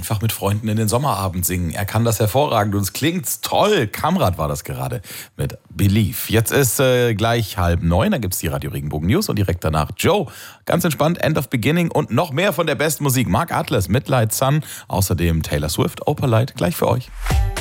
einfach mit Freunden in den Sommerabend singen. Er kann das hervorragend und es klingt toll. Kamrat war das gerade mit Believe. Jetzt ist gleich 8:30, da gibt es die Radio Regenbogen News und direkt danach Joe. Ganz entspannt, End of Beginning und noch mehr von der besten Musik. Mark Atlas, Midnight Sun, außerdem Taylor Swift, Opalite, gleich für euch.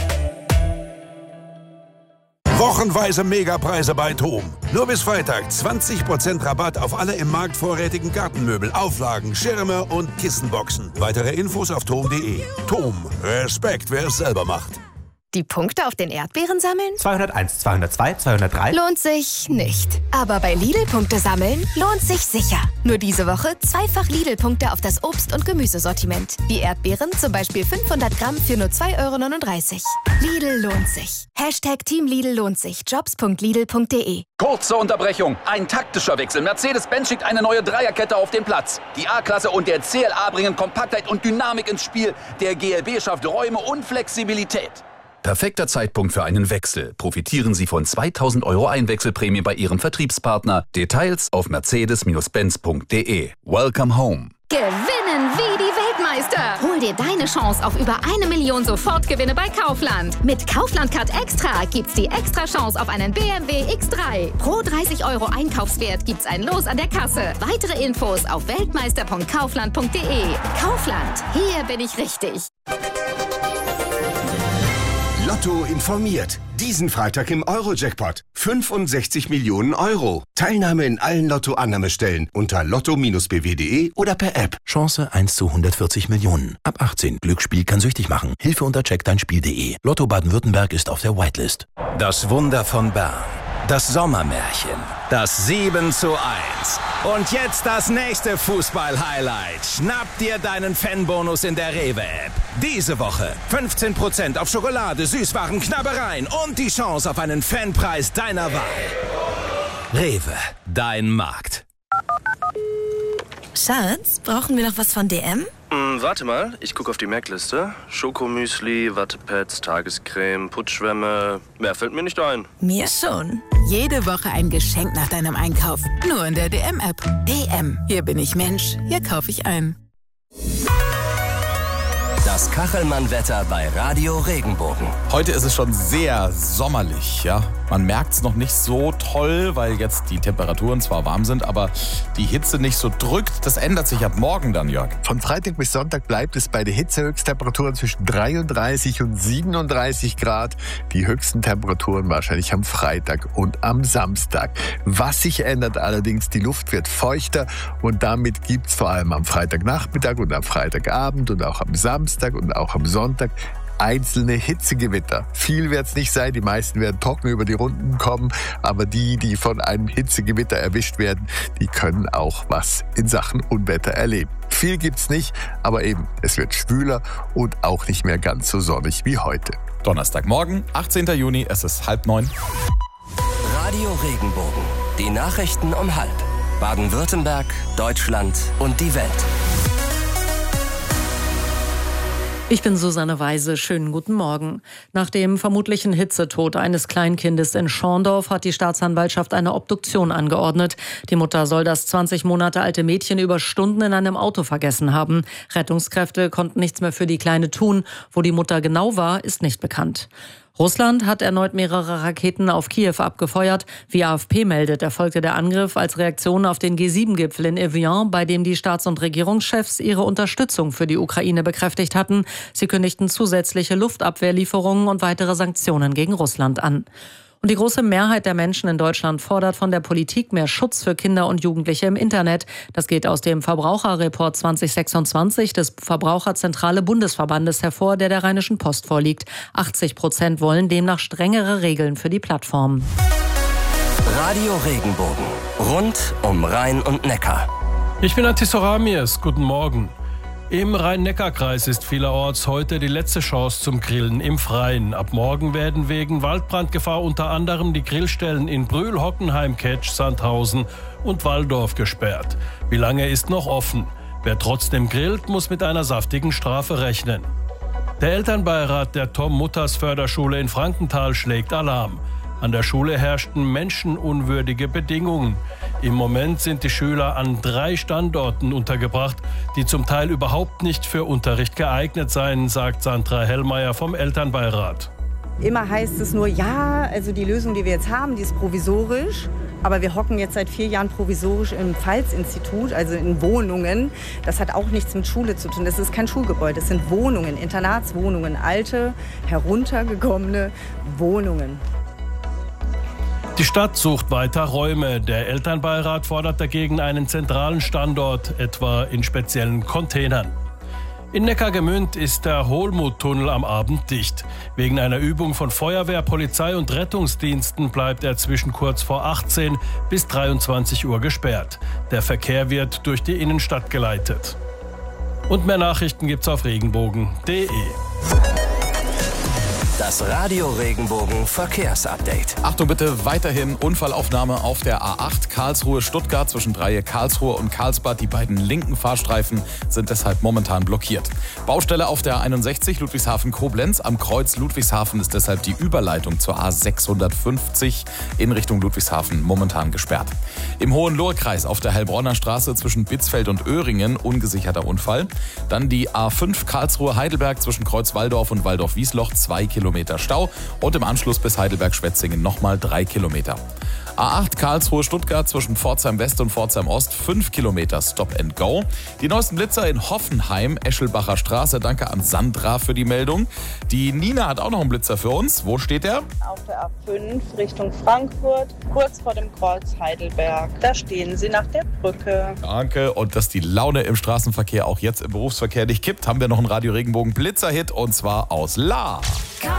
Wochenweise Megapreise bei TOM. Nur bis Freitag 20% Rabatt auf alle im Markt vorrätigen Gartenmöbel, Auflagen, Schirme und Kissenboxen. Weitere Infos auf tom.de. TOM. Respekt, wer es selber macht. Die Punkte auf den Erdbeeren sammeln? 201, 202, 203. Lohnt sich nicht. Aber bei Lidl Punkte sammeln lohnt sich sicher. Nur diese Woche zweifach Lidl-Punkte auf das Obst- und Gemüsesortiment. Die Erdbeeren zum Beispiel 500 Gramm für nur 2,39 €. Lidl lohnt sich. Team Lidl lohnt sich. Jobs.lidl.de. Kurze Unterbrechung. Ein taktischer Wechsel. Mercedes-Benz schickt eine neue Dreierkette auf den Platz. Die A-Klasse und der CLA bringen Kompaktheit und Dynamik ins Spiel. Der GLB schafft Räume und Flexibilität. Perfekter Zeitpunkt für einen Wechsel. Profitieren Sie von 2.000 € Einwechselprämie bei Ihrem Vertriebspartner. Details auf mercedes-benz.de. Welcome home. Gewinnen wie die Weltmeister. Hol dir deine Chance auf über 1 Million Sofortgewinne bei Kaufland. Mit Kaufland Card Extra gibt's die extra Chance auf einen BMW X3. Pro 30 € Einkaufswert gibt's ein Los an der Kasse. Weitere Infos auf weltmeister.kaufland.de. Kaufland, hier bin ich richtig. Lotto informiert. Diesen Freitag im Euro-Jackpot. 65 Millionen €. Teilnahme in allen Lotto-Annahmestellen unter lotto-bw.de oder per App. Chance 1 zu 140 Millionen. Ab 18. Glücksspiel kann süchtig machen. Hilfe unter checkdeinspiel.de. Lotto Baden-Württemberg ist auf der Whitelist. Das Wunder von Bern. Das Sommermärchen. Das 7:1. Und jetzt das nächste Fußball-Highlight. Schnapp dir deinen Fanbonus in der Rewe-App. Diese Woche 15% auf Schokolade, Süßwaren, Knabbereien und die Chance auf einen Fanpreis deiner Wahl. Rewe, dein Markt. Schatz, brauchen wir noch was von DM? Warte mal, ich gucke auf die Merkliste. Schokomüsli, Wattepads, Tagescreme, Putzschwämme. Mehr fällt mir nicht ein. Mir schon. Jede Woche ein Geschenk nach deinem Einkauf. Nur in der DM-App. DM. Hier bin ich Mensch. Hier kaufe ich ein. Das Kachelmann-Wetter bei Radio Regenbogen. Heute ist es schon sehr sommerlich, ja. Man merkt es noch nicht so toll, weil jetzt die Temperaturen zwar warm sind, aber die Hitze nicht so drückt. Das ändert sich ab morgen dann, Jörg. Von Freitag bis Sonntag bleibt es bei den Hitzehöchsttemperaturen zwischen 33 und 37 Grad. Die höchsten Temperaturen wahrscheinlich am Freitag und am Samstag. Was sich ändert allerdings, die Luft wird feuchter und damit gibt es vor allem am Freitagnachmittag und am Freitagabend und auch am Samstag und auch am Sonntag einzelne Hitzegewitter. Viel wird es nicht sein, die meisten werden trocken über die Runden kommen, aber die von einem Hitzegewitter erwischt werden, die können auch was in Sachen Unwetter erleben. Viel gibt's nicht, aber eben, es wird schwüler und auch nicht mehr ganz so sonnig wie heute. Donnerstagmorgen, 18. Juni, es ist 8:30. Radio Regenbogen. Die Nachrichten um 12:30. Baden-Württemberg, Deutschland und die Welt. Ich bin Susanne Weise. Schönen guten Morgen. Nach dem vermutlichen Hitzetod eines Kleinkindes in Schorndorf hat die Staatsanwaltschaft eine Obduktion angeordnet. Die Mutter soll das 20 Monate alte Mädchen über Stunden in einem Auto vergessen haben. Rettungskräfte konnten nichts mehr für die Kleine tun. Wo die Mutter genau war, ist nicht bekannt. Russland hat erneut mehrere Raketen auf Kiew abgefeuert. Wie AFP meldet, erfolgte der Angriff als Reaktion auf den G7-Gipfel in Evian, bei dem die Staats- und Regierungschefs ihre Unterstützung für die Ukraine bekräftigt hatten. Sie kündigten zusätzliche Luftabwehrlieferungen und weitere Sanktionen gegen Russland an. Und die große Mehrheit der Menschen in Deutschland fordert von der Politik mehr Schutz für Kinder und Jugendliche im Internet. Das geht aus dem Verbraucherreport 2026 des Verbraucherzentrale Bundesverbandes hervor, der Rheinischen Post vorliegt. 80% wollen demnach strengere Regeln für die Plattform. Radio Regenbogen. Rund um Rhein und Neckar. Ich bin Atis Ramirez. Guten Morgen. Im Rhein-Neckar-Kreis ist vielerorts heute die letzte Chance zum Grillen im Freien. Ab morgen werden wegen Waldbrandgefahr unter anderem die Grillstellen in Brühl, Hockenheim, Ketsch, Sandhausen und Walldorf gesperrt. Wie lange ist noch offen? Wer trotzdem grillt, muss mit einer saftigen Strafe rechnen. Der Elternbeirat der Tom-Mutters-Förderschule in Frankenthal schlägt Alarm. An der Schule herrschten menschenunwürdige Bedingungen. Im Moment sind die Schüler an 3 Standorten untergebracht, die zum Teil überhaupt nicht für Unterricht geeignet seien, sagt Sandra Hellmeier vom Elternbeirat. Immer heißt es nur, ja, also die Lösung, die wir jetzt haben, die ist provisorisch. Aber wir hocken jetzt seit 4 Jahren provisorisch im Pfalz-Institut, also in Wohnungen. Das hat auch nichts mit Schule zu tun. Das ist kein Schulgebäude, das sind Wohnungen, Internatswohnungen, alte, heruntergekommene Wohnungen. Die Stadt sucht weiter Räume. Der Elternbeirat fordert dagegen einen zentralen Standort, etwa in speziellen Containern. In Neckargemünd ist der Hohlmut-Tunnel am Abend dicht. Wegen einer Übung von Feuerwehr, Polizei und Rettungsdiensten bleibt er zwischen kurz vor 18 bis 23 Uhr gesperrt. Der Verkehr wird durch die Innenstadt geleitet. Und mehr Nachrichten gibt's auf regenbogen.de. Das Radio Regenbogen Verkehrsupdate. Achtung bitte, weiterhin Unfallaufnahme auf der A8 Karlsruhe-Stuttgart zwischen Dreieck Karlsruhe und Karlsbad. Die beiden linken Fahrstreifen sind deshalb momentan blockiert. Baustelle auf der 61 Ludwigshafen-Koblenz. Am Kreuz Ludwigshafen ist deshalb die Überleitung zur A650 in Richtung Ludwigshafen momentan gesperrt. Im Hohenlohe-Kreis auf der Heilbronner Straße zwischen Bitzfeld und Öhringen ungesicherter Unfall. Dann die A5 Karlsruhe-Heidelberg zwischen Kreuz-Walldorf und Walldorf-Wiesloch 2 Kilometer Stau und im Anschluss bis Heidelberg-Schwetzingen nochmal 3 Kilometer. A8 Karlsruhe-Stuttgart zwischen Pforzheim West und Pforzheim Ost 5 Kilometer Stop and Go. Die neuesten Blitzer in Hoffenheim, Eschelbacher Straße. Danke an Sandra für die Meldung. Die Nina hat auch noch einen Blitzer für uns. Wo steht der? Auf der A5 Richtung Frankfurt, kurz vor dem Kreuz Heidelberg. Da stehen Sie nach der Brücke. Danke. Und dass die Laune im Straßenverkehr auch jetzt im Berufsverkehr nicht kippt, haben wir noch einen Radio Regenbogen Blitzerhit und zwar aus La.